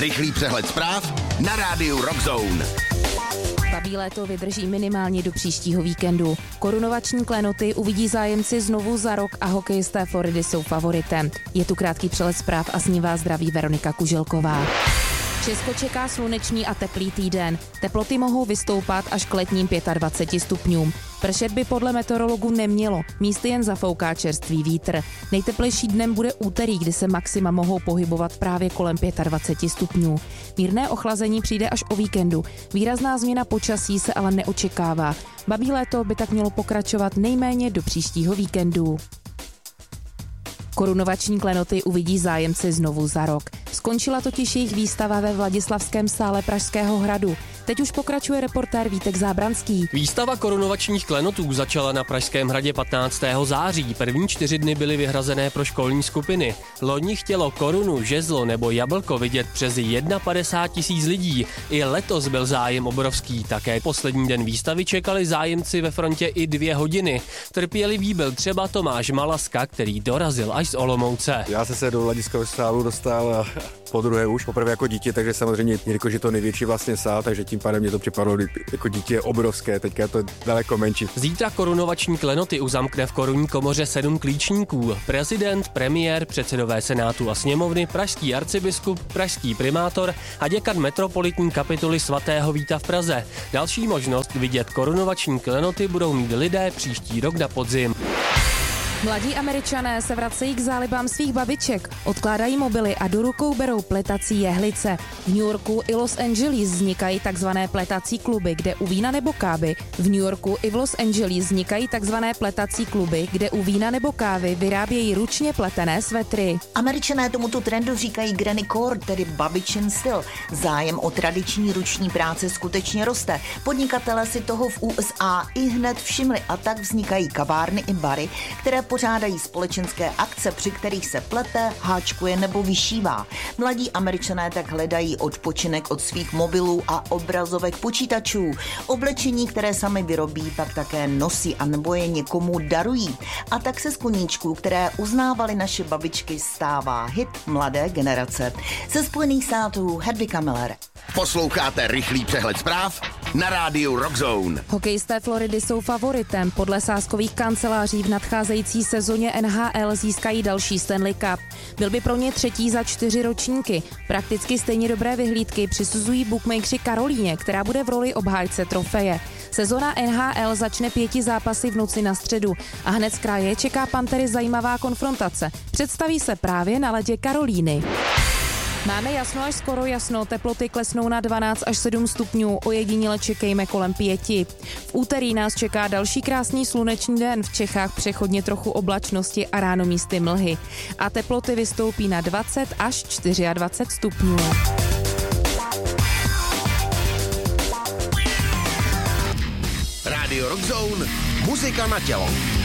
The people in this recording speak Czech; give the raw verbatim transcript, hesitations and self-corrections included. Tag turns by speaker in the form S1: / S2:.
S1: Rychlý přehled zpráv na rádiu Rockzone.
S2: Babí léto vydrží minimálně do příštího víkendu. Korunovační klenoty uvidí zájemci znovu za rok a hokejisté Floridy jsou favoritem. Je tu krátký přehled zpráv a s ním vás zdraví Veronika Kuželková. Česko čeká slunečný a teplý týden. Teploty mohou vystoupat až k letním dvaceti pěti stupňům. Pršet by podle meteorologů nemělo, místy jen zafouká čerstvý vítr. Nejteplejší dnem bude úterý, kdy se maxima mohou pohybovat právě kolem dvaceti pěti stupňů. Mírné ochlazení přijde až o víkendu. Výrazná změna počasí se ale neočekává. Babí léto by tak mělo pokračovat nejméně do příštího víkendu. Korunovační klenoty uvidí zájemci znovu za rok. Skončila totiž jejich výstava ve Vladislavském sále Pražského hradu. Teď už pokračuje reportér Vítek Zábranský.
S3: Výstava korunovačních klenotů začala na Pražském hradě patnáctého září. První čtyři dny byly vyhrazené pro školní skupiny. Loni chtělo korunu, žezlo nebo jablko vidět přes padesát jedna tisíc lidí. I letos byl zájem obrovský. Také poslední den výstavy čekali zájemci ve frontě i dvě hodiny. Trpělivý byl třeba Tomáš Malaska, který dorazil až z Olomouce.
S4: Já jsem se do Vladislavského sálu dostal po druhé už, poprvé jako dítě, takže samozřejmě, jelikož je to největší vlastně sál, takže tím pádem mě to připadlo jako dítě obrovské, teďka je to daleko menší.
S3: Zítra korunovační klenoty uzamkne v korunní komoře sedm klíčníků. Prezident, premiér, předsedové senátu a sněmovny, pražský arcibiskup, pražský primátor a děkan metropolitní kapituly svatého Víta v Praze. Další možnost vidět korunovační klenoty budou mít lidé příští rok na podzim.
S2: Mladí Američané se vracejí k zálibám svých babiček, odkládají mobily a do rukou berou pletací jehlice. V New Yorku i Los Angeles vznikají takzvané pletací kluby, kde u vína nebo kávy. V New Yorku i v Los Angeles vznikají takzvané pletací kluby, kde u vína nebo kávy vyrábějí ručně pletené svetry.
S5: Američané tomuto trendu říkají granny core, tedy babičin styl. Zájem o tradiční ruční práce skutečně roste. Podnikatelé si toho v U S A i hned všimli a tak vznikají kavárny i bary, které pořádají společenské akce, při kterých se plete, háčkuje nebo vyšívá. Mladí Američané tak hledají odpočinek od svých mobilů a obrazovek počítačů. Oblečení, které sami vyrobí, pak také nosí a nebo je někomu darují. A tak se z koníčků, které uznávaly naše babičky, stává hit mladé generace. Ze Spojených států Hedvika Miller.
S1: Posloucháte rychlý přehled zpráv na rádiu Rockzone.
S2: Hokejisté Floridy jsou favoritem. Podle sázkových kanceláří v nadcházející sezóně N H L získají další Stanley Cup. Byl by pro ně třetí za čtyři ročníky. Prakticky stejně dobré vyhlídky přisuzují bookmakeri Karolíně, která bude v roli obhájce trofeje. Sezona N H L začne pěti zápasy v noci na středu a hned z kraje čeká Pantery zajímavá konfrontace. Představí se právě na ledě Karolíny. Máme jasno až skoro jasno, teploty klesnou na dvanáct až sedm stupňů, ojediněle čekejme kolem pěti. V úterý nás čeká další krásný slunečný den, v Čechách přechodně trochu oblačnosti a ráno místy mlhy. A teploty vystoupí na dvacet až dvacet čtyři stupňů.
S1: Rádio Rockzone, muzika na tělo.